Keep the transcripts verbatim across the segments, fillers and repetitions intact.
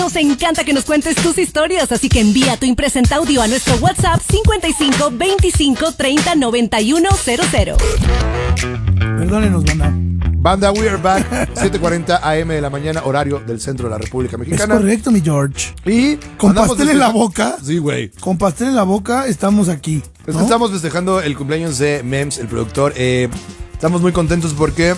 Nos encanta que nos cuentes tus historias, así que envía tu impresenta audio a nuestro WhatsApp cincuenta y cinco veinticinco treinta noventa y uno cero cero. Perdónenos, banda. Banda, we are back. siete cuarenta a eme de la mañana, horario del centro de la República Mexicana. Es correcto, mi George. Y con pastel en la boca. Sí, güey. Con pastel en la boca estamos aquí, ¿no? Es que estamos festejando el cumpleaños de Mems, el productor. Eh, estamos muy contentos porque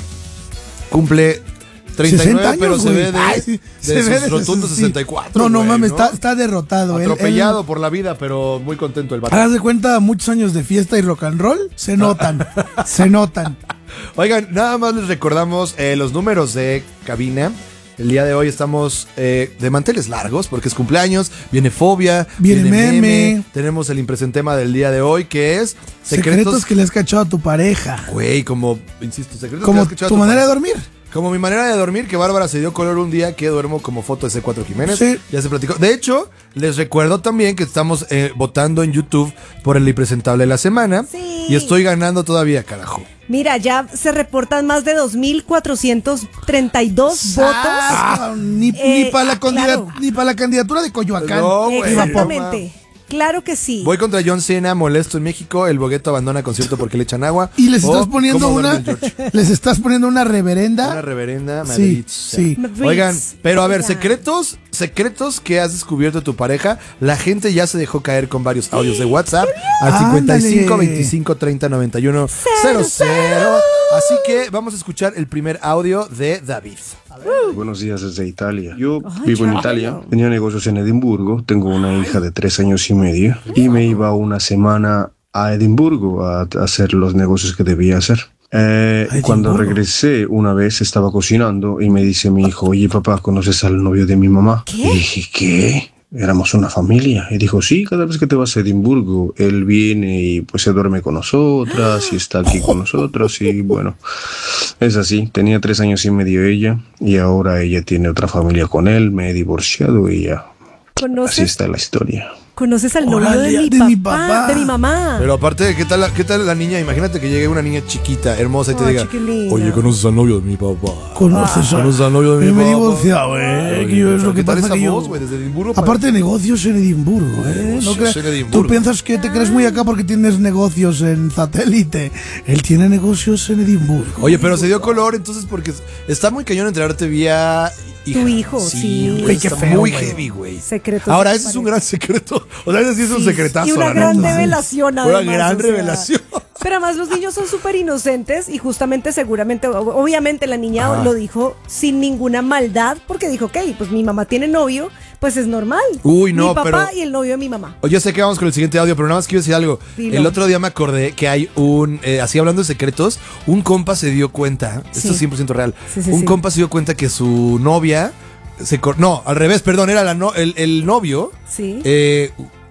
cumple treinta y nueve, años, pero se ve de, Ay, sí, de se sus ve rotundos sí. sesenta y cuatro. No, no güey, mames, ¿no? Está, está derrotado. Atropellado él, él... por la vida, pero muy contento el vato. Haz de cuenta, muchos años de fiesta y rock and roll se notan. se notan. Oigan, nada más les recordamos eh, los números de cabina. El día de hoy estamos eh, de manteles largos porque es cumpleaños, viene Fobia, viene, viene meme. meme. Tenemos el impresentema del día de hoy que es secretos, secretos que le has cachado a tu pareja. Güey, como, insisto, secretos como que le has cachado tu a tu manera pareja. de dormir. Como mi manera de dormir, que Bárbara se dio color un día que duermo como foto de C cuatro Jiménez. Sí. Ya se platicó. De hecho, les recuerdo también que estamos eh, votando en YouTube por el impresentable de la semana. Sí. Y estoy ganando todavía, carajo. Mira, ya se reportan más de dos mil cuatrocientos treinta y dos votos. Ah, ni, eh, ni para la, ah, claro. pa la candidatura de Coyoacán. No, güey. Exactamente. Claro que sí. Voy contra John Cena, molesto en México. El Bogueto abandona concierto porque le echan agua. Y les estás poniendo una. Les estás poniendo una reverenda. Una reverenda. Sí, sí. Oigan, pero a ver, secretos, secretos que has descubierto de tu pareja. La gente ya se dejó caer con varios audios de WhatsApp al cincuenta y cinco veinticinco treinta noventa y uno cero cero. Así que vamos a escuchar el primer audio de David. Uh. Buenos días desde Italia. Yo oh, vivo en Italia, tenía negocios en Edimburgo, tengo una hija de tres años y medio y me iba una semana a Edimburgo a hacer los negocios que debía hacer. Eh, cuando regresé una vez estaba cocinando y me dice mi hijo, oye papá, ¿conoces al novio de mi mamá? ¿Qué? Y dije, ¿qué? Éramos una familia. Y dijo, sí, cada vez que te vas a Edimburgo, él viene y pues se duerme con nosotras y está aquí con nosotros y bueno, es así. Tenía tres años y medio ella y ahora ella tiene otra familia con él, me he divorciado y ya. ¿Conoces? Así está la historia. ¿Conoces al novio de, mi, de papá, mi papá? De mi mamá. Pero aparte, ¿qué tal, ¿qué tal la niña? Imagínate que llegue una niña chiquita, hermosa y te oh, diga, chiquilina. oye, ¿conoces al novio de mi papá? ¿Conoces, ah, ¿conoces al novio de mi papá? papá? Me he divorciado, eh. Que yo es lo que pasa que yo... voz, güey, desde Edimburgo. Aparte de negocios en Edimburgo, eh. No creas, en Edimburgo. Tú piensas que te crees muy acá porque tienes negocios en satélite. Él tiene negocios en Edimburgo. Oye, pero se dio color entonces porque está muy cañón enterarte vía... Hija. Tu hijo, sí. sí. Güey, qué feo, muy wey. Heavy, güey. Ahora, ese es un gran secreto. O sea, ese sí es un sí. secretazo. Y una gran neta. revelación, además. Una gran o sea. revelación. Pero además los niños son súper inocentes y justamente, seguramente, obviamente la niña ah. lo dijo sin ninguna maldad porque dijo, ok, pues mi mamá tiene novio, pues es normal. Uy, no, mi papá pero... y el novio de mi mamá. Oye, sé que vamos con el siguiente audio, pero nada más quiero decir algo. Dilo. El otro día me acordé que hay un, eh, así hablando de secretos, un compa se dio cuenta, sí. esto es cien por ciento real, sí, sí, un sí. compa se dio cuenta que su novia... Se cor- no, al revés, perdón, era la no- el, el novio sí. eh,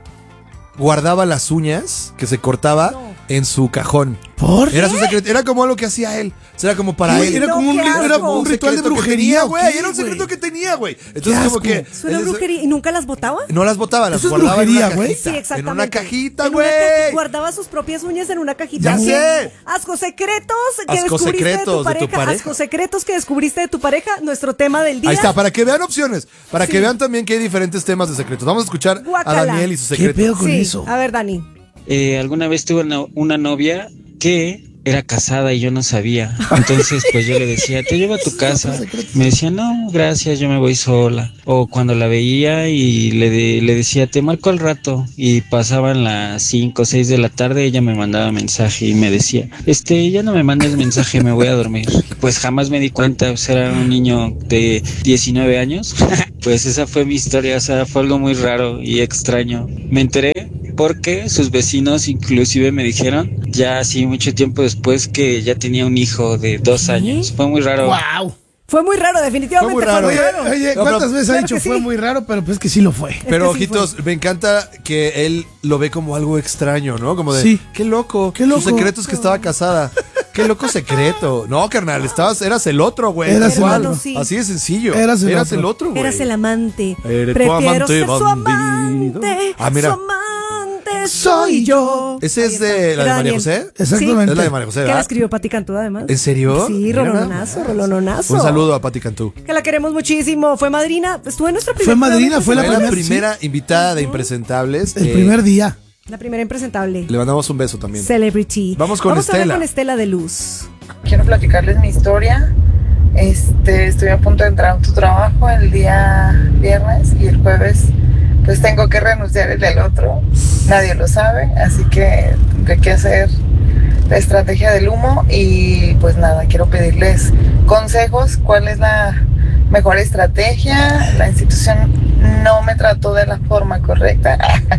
guardaba las uñas que se cortaba no. en su cajón. ¿Por? Era su secreto, era como algo que hacía él. Era como para Uy, él. Era como un, era como un ritual de brujería, güey. Era un secreto que tenía, güey. Entonces, como que. ¿Eso era brujería? ¿Y nunca las botaba? No las botaba, las Eso guardaba es brujería, en una güey. cajita. Sí, exactamente. En una cajita, en güey. Una caji- guardaba sus propias uñas en una cajita. Ya sé. Asco secretos que Asco descubriste secretos de tu pareja. de tu pareja. Asco secretos que descubriste de tu pareja. Nuestro tema del día. Ahí está, para que vean opciones. Para sí. que vean también que hay diferentes temas de secretos. Vamos a escuchar Guacala. a Daniel y sus secretos. ¿Qué pedo con sí. eso? A ver, Dani. Eh, alguna vez tuve una, una novia que era casada y yo no sabía. Entonces, pues yo le decía, te llevo a tu casa. Me decía, no, gracias, yo me voy sola. O cuando la veía y le, de, le decía, te marco al rato. Y pasaban las cinco o seis de la tarde, ella me mandaba mensaje y me decía, este, ya no me mandes mensaje, me voy a dormir. Pues jamás me di cuenta, pues era un niño de diecinueve años. Pues esa fue mi historia, o sea, fue algo muy raro y extraño. Me enteré porque sus vecinos inclusive me dijeron, ya así mucho tiempo después, que ya tenía un hijo de dos años. Fue muy raro. ¡Wow! Fue muy raro, definitivamente. Fue muy raro. Fue muy Oye, raro. oye, No, ¿cuántas pero- veces ha claro dicho que fue sí. muy raro? Pero pues que sí lo fue. Pero, Es que sí ojitos, me encanta que él lo ve como algo extraño, ¿no? Como de, Sí. qué loco. Qué loco. Su secreto es que estaba casada. Qué loco secreto. No, carnal, estabas, eras el otro, güey. Eras Igual. el otro. Sí. Así de sencillo. Eras el otro. el otro, güey. Eras el amante. Eres tu Prefiero amante ser su bandido. amante. Ah, mira. Su amante. fuerte soy yo. ¿Ese es de la de María José? Exactamente. Es la de María José, Que ¿verdad? la escribió Pati Cantú, además. ¿En serio? Sí, Mira, rolonazo, rolonazo. Un saludo a Pati Cantú. Que la queremos muchísimo. Fue madrina. Estuvo en nuestra primera. Fue madrina, fue la Fue la primera, primera invitada de Impresentables. El eh, primer día. La primera impresentable. Le mandamos un beso también. Celebrity. Vamos con Vamos a Estela. hablar con Estela de Luz. Quiero platicarles mi historia. Este, estoy a punto de entrar a tu trabajo el día viernes y el jueves pues tengo que renunciar el del otro. Nadie lo sabe, así que tendré que hacer la estrategia del humo y pues nada, quiero pedirles consejos. ¿Cuál es la mejor estrategia? La institución no me trató de la forma correcta.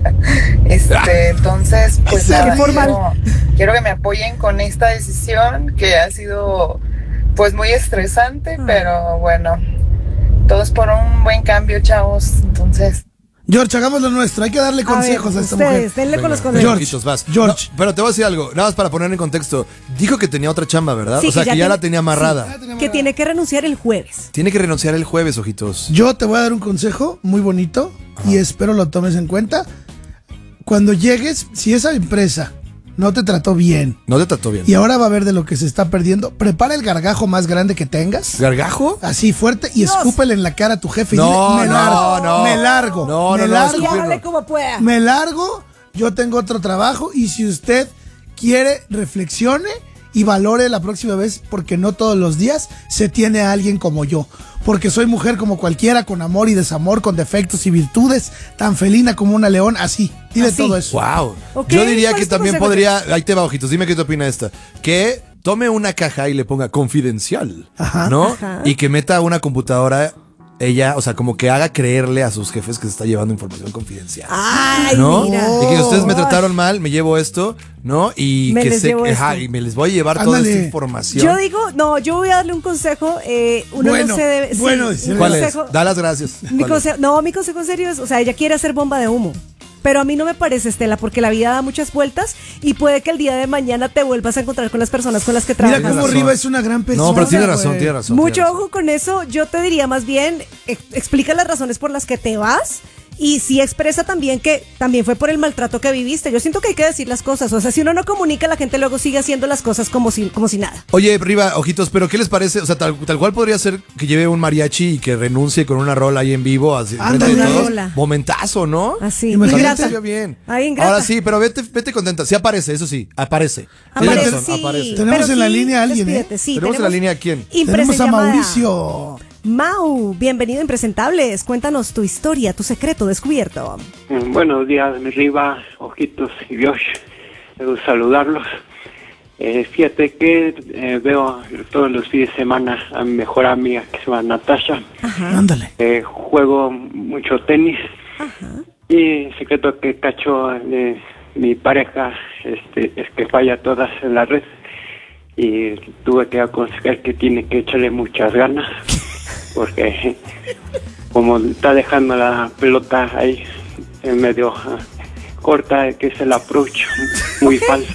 este, entonces, pues nada, quiero, quiero que me apoyen con esta decisión que ha sido pues muy estresante, pero bueno, todos por un buen cambio, chavos. Entonces, George, hagamos lo nuestro. Hay que darle consejos a, ver, esta ustedes, mujer. denle con los Venga, consejos. George, vas. George. No, pero te voy a decir algo, nada más para poner en contexto. Dijo que tenía otra chamba, ¿verdad? Sí, o sea, que que ya ya, tiene- la tenía amarrada. Que tiene que renunciar el jueves. Tiene que renunciar el jueves, ojitos. Yo te voy a dar un consejo muy bonito y espero lo tomes en cuenta. Cuando llegues, si esa empresa no te trató bien No te trató bien. y ahora va a ver de lo que se está perdiendo, prepara el gargajo más grande que tengas. ¿Gargajo? Así fuerte y Dios. escúpele en la cara a tu jefe y No, dile, me no, largo, no. me largo, No, me no, no, largo, Y escupirlo. hágale como pueda. me largo, yo tengo otro trabajo y si usted quiere, reflexione y valore la próxima vez porque no todos los días se tiene a alguien como yo. Porque soy mujer como cualquiera, con amor y desamor, con defectos y virtudes, tan felina como una león, así. Dile Así. todo eso. Wow. Ok, Yo diría ¿cuál que es tu también consejo, podría. Ahí te va, ojitos. Dime qué te opina esta. Que tome una caja y le ponga confidencial. Ajá. ¿No? Ajá. Y que meta una computadora. Ella, o sea, como que haga creerle a sus jefes que se está llevando información confidencial. Ay, ¿No? mira. Y que ustedes me Ay. trataron mal, me llevo esto, ¿no? Y Me que les sé llevo que, ajá, esto. y me les voy a llevar toda Ándale. esta información. Yo digo, no, yo voy a darle un consejo. Eh, uno Bueno, no se debe. sí, bueno, un dice- ¿Cuál consejo- es? Da las gracias. Mi ¿Cuál es? consejo, no, mi consejo en serio es, o sea, ella quiere hacer bomba de humo. Pero a mí no me parece, Estela, porque la vida da muchas vueltas y puede que el día de mañana te vuelvas a encontrar con las personas con las que Mira trabajas. cómo razón. Riva es una gran persona. No, pero tiene güey. razón, tiene razón. Mucho tiene razón. ojo con eso. Yo te diría más bien, ex- explica las razones por las que te vas y sí expresa también que también fue por el maltrato que viviste. Yo siento que hay que decir las cosas. O sea, si uno no comunica, la gente luego sigue haciendo las cosas como si, como si nada. Oye, Riva, ojitos, pero ¿qué les parece? O sea, tal, tal cual podría ser que lleve un mariachi y que renuncie con una rola ahí en vivo, así, frente Ándale. de todos. Una rola. Momentazo, ¿no? Así. Imagínate. Ingrata. Estaría bien. Ahí ingrata. Ahora sí, pero vete, vete contenta. Sí aparece, eso sí, aparece. Tienes Aparece, razón, sí. aparece. Tenemos Pero en la sí, línea a alguien, ¿eh? despídete, sí, ¿Tenemos en la línea a quién? Tenemos a llamada. Mauricio. Mau, bienvenido a Impresentables. Cuéntanos tu historia, tu secreto descubierto. Mm, Buenos días, mi Riva, Ojitos y Josh. Me gusta saludarlos. Eh, fíjate que eh, veo todos los fines de semana a mi mejor amiga que se llama Natasha. Ándale. Eh, juego mucho tenis. Y el secreto que cacho de mi pareja este, es que falla todas en la red. Y tuve que aconsejar que tiene que echarle muchas ganas. Porque como está dejando la pelota ahí en medio ah, corta, que es el approach muy falso,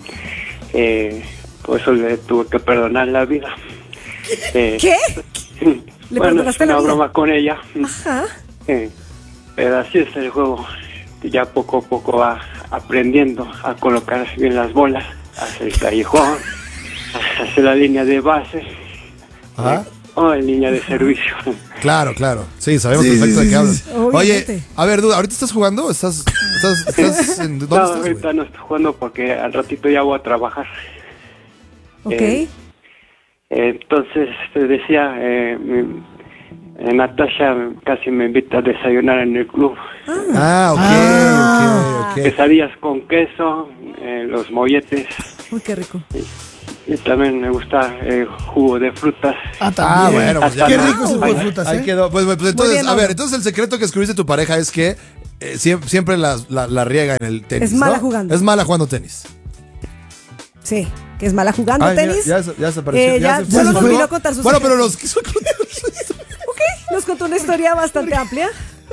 eh, por eso le tuve que perdonar la vida. Eh, ¿Qué? ¿Le bueno, es perdonaste la una vida? broma con ella, Ajá. eh, pero así es el juego. Ya poco a poco va aprendiendo a colocar bien las bolas, hacer el callejón, hacer la línea de base. Ajá. Oh, en línea de servicio. Claro, claro. Sí, sabemos Sí, perfecto sí, de qué sí, hablas. sí. Obviamente. Oye, a ver, duda, ¿ahorita estás jugando? ¿Estás, estás, estás en, ¿dónde No, estás, güey? ahorita no estoy jugando porque al ratito ya voy a trabajar. Ok. Eh, Entonces, te decía, eh, mi- eh, Natasha casi me invita a desayunar en el club. Ah, ok, Ah. ok, ok. Quesadillas con queso, eh, los molletes. Uy, qué rico. Y también me gusta eh, jugo de frutas. Ah, Ah, también. bueno, pues ya. Qué no. rico ese jugo de frutas, Ahí ¿eh? quedó. Pues, pues, entonces, bien, a ver, Mauro. entonces el secreto que descubriste de tu pareja es que eh, siempre, siempre la, la- la riega en el tenis. Es mala ¿no? jugando. Es mala jugando tenis. Sí, que es mala jugando Ay, mira, tenis. ya, se- ya se apareció. Eh, ya, se- solo se nos fue. vino a contar sus Bueno, pero los secretos. Nos contó una historia bastante amplia.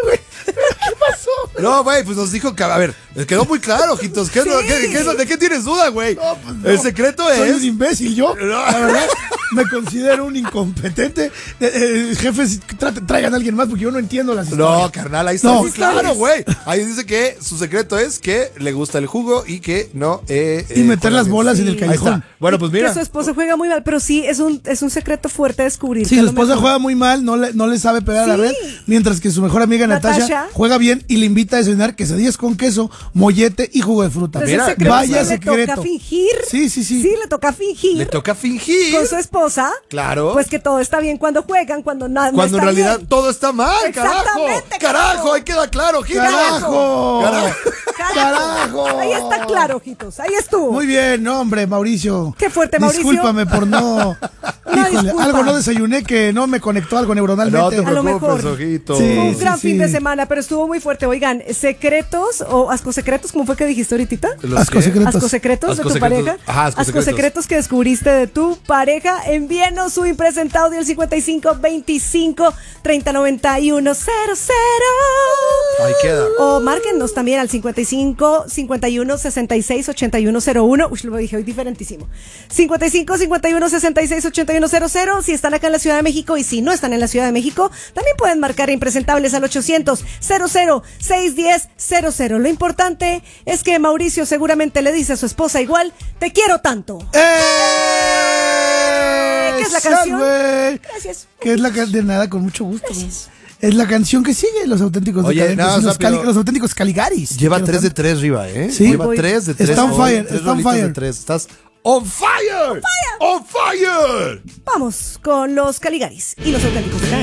No, güey, pues nos dijo que, a ver, quedó muy claro, ojitos. ¿Qué, es lo- Sí. qué- qué es lo- ¿De qué tienes duda, güey? No, pues no. El secreto Soy un es. imbécil yo. No. La verdad, me considero un incompetente. Eh, eh, jefes, tra- traigan a alguien más porque yo no entiendo las historias. No, carnal, ahí está No. muy claro, güey. Ahí dice que su secreto es que le gusta el jugo y que no... Eh, Y eh, meter juega las bien. bolas en el Ahí callejón. está. Bueno, pues mira. Que su esposo juega muy mal, pero sí, es un, es un secreto fuerte descubrir. Sí, que a su lo esposa mejor- juega muy mal, no le, no le sabe pegar a la Sí. red, mientras que su mejor amiga Natasha, Natasha. juega bien y le invita a desayunar quesadillas con queso, mollete y jugo de fruta. Pero Mira, ese secreto vaya sí le secreto. toca fingir. Sí, sí, sí. Sí, le toca fingir. Le toca fingir. Con su esposa. Claro. Pues que todo está bien cuando juegan, cuando nada no Cuando en está realidad bien. todo está mal, carajo. Exactamente, Carajo, carajo. ahí queda claro, Gil. ¡Carajo! Carajo. ¡Carajo! Ahí está claro, ojitos. Ahí estuvo. Muy bien, no, hombre, Mauricio. Qué fuerte, Mauricio. Discúlpame por no. Una Híjole, disculpa. algo no desayuné que no me conectó algo No neuronalmente. te A lo preocupes, mejor. ojito. Sí. Fue un gran sí, fin sí. de semana, pero estuvo muy fuerte. Oigan, secretos o ascosecretos, ¿cómo fue que dijiste ahorita? ¿Los Asco qué? secretos. Ascosecretos de tu Ascosecretos. pareja. Ajá, ascosecretos. Ascosecretos que descubriste de tu pareja. Envíenos su impresenta audio al cincuenta y cinco veinticinco treinta noventa y uno cero cero. Ahí queda. O márquennos también al cincuenta y cinco cincuenta y uno sesenta y seis ochenta y uno cero uno. Uy, lo dije hoy diferentísimo. cincuenta y cinco cincuenta y uno sesenta y seis ochenta y uno cero cero. Si están acá en la Ciudad de México y si no están en la Ciudad de México, también pueden marcar impresentables al ochocientos cero cero seis diez cero cero. Lo importante es que Mauricio seguramente le dice a su esposa igual, te quiero tanto. ¡Eh! ¿Qué es la canción? Salve. Gracias. Que es la can- de nada, con mucho gusto. Gracias. Es la canción que sigue, Los Auténticos Oye, Decadentes, nada, los, rápido. Cali- los Auténticos Caligaris. Lleva Quiero tres de tanto. tres arriba, ¿eh? Sí. Lleva Voy. tres de tres. Está on hoy, fire, tres está on rolitas de fire. tres. Estás on fire. On fire. Vamos con los Caligaris y los auténticos decadentes.